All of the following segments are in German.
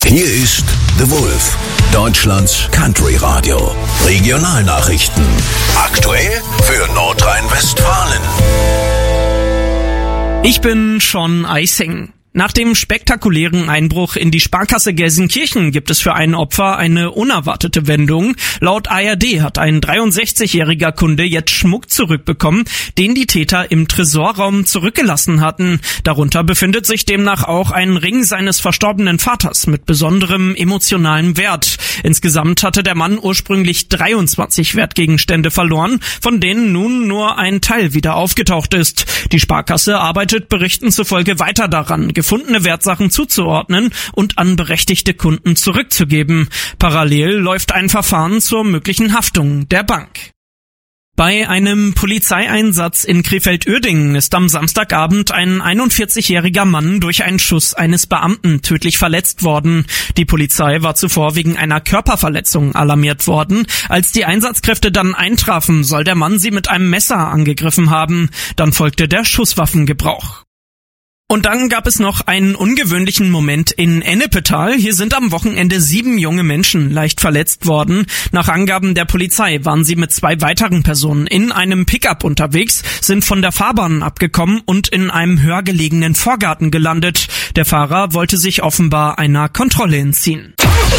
Hier ist The Wolf, Deutschlands Country Radio. Regionalnachrichten. Aktuell für Nordrhein-Westfalen. Ich bin Sean Eising. Nach dem spektakulären Einbruch in die Sparkasse Gelsenkirchen gibt es für ein Opfer eine unerwartete Wendung. Laut ARD hat ein 63-jähriger Kunde jetzt Schmuck zurückbekommen, den die Täter im Tresorraum zurückgelassen hatten. Darunter befindet sich demnach auch ein Ring seines verstorbenen Vaters mit besonderem emotionalem Wert. Insgesamt hatte der Mann ursprünglich 23 Wertgegenstände verloren, von denen nun nur ein Teil wieder aufgetaucht ist. Die Sparkasse arbeitet Berichten zufolge weiter daran, gefundene Wertsachen zuzuordnen und an berechtigte Kunden zurückzugeben. Parallel läuft ein Verfahren zur möglichen Haftung der Bank. Bei einem Polizeieinsatz in Krefeld-Uerdingen ist am Samstagabend ein 41-jähriger Mann durch einen Schuss eines Beamten tödlich verletzt worden. Die Polizei war zuvor wegen einer Körperverletzung alarmiert worden. Als die Einsatzkräfte dann eintrafen, soll der Mann sie mit einem Messer angegriffen haben. Dann folgte der Schusswaffengebrauch. Und dann gab es noch einen ungewöhnlichen Moment in Ennepetal. Hier sind am Wochenende 7 junge Menschen leicht verletzt worden. Nach Angaben der Polizei waren sie mit 2 weiteren Personen in einem Pickup unterwegs, sind von der Fahrbahn abgekommen und in einem höher gelegenen Vorgarten gelandet. Der Fahrer wollte sich offenbar einer Kontrolle entziehen.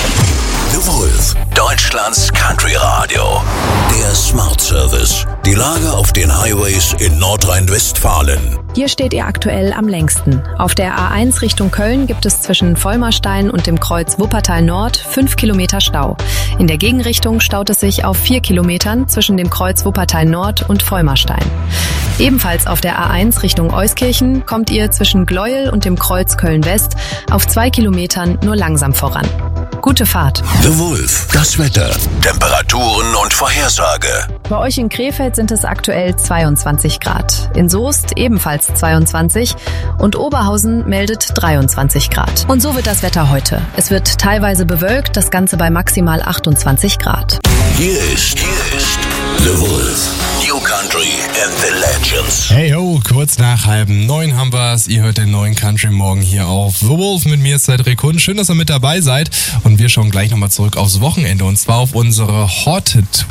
The Wolf, Deutschlands Country Radio. Der Smart Service. Die Lage auf den Highways in Nordrhein-Westfalen. Hier steht ihr aktuell am längsten. Auf der A1 Richtung Köln gibt es zwischen Vollmerstein und dem Kreuz Wuppertal Nord 5 Kilometer Stau. In der Gegenrichtung staut es sich auf 4 Kilometern zwischen dem Kreuz Wuppertal Nord und Vollmerstein. Ebenfalls auf der A1 Richtung Euskirchen kommt ihr zwischen Gleuel und dem Kreuz Köln West auf 2 Kilometern nur langsam voran. Gute Fahrt. The Wolf, das Wetter, Temperaturen und Vorhersage. Bei euch in Krefeld sind es aktuell 22 Grad. In Soest ebenfalls 22 und Oberhausen meldet 23 Grad. Und so wird das Wetter heute. Es wird teilweise bewölkt, das Ganze bei maximal 28 Grad. Hier ist The Wolf. New Country and the Legends. Hey ho, kurz nach 8:30 haben wir's. Ihr hört den neuen Country Morgen hier auf The Wolf. Mit mir ist Cedric Hund. Schön, dass ihr mit dabei seid. Und wir schauen gleich nochmal zurück aufs Wochenende. Und zwar auf unsere Hot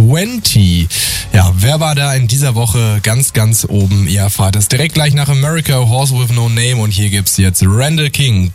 20. Ja, wer war da in dieser Woche ganz, ganz oben? Ihr erfahrt es direkt gleich nach America, Horse with No Name. Und hier gibt's jetzt Randall King,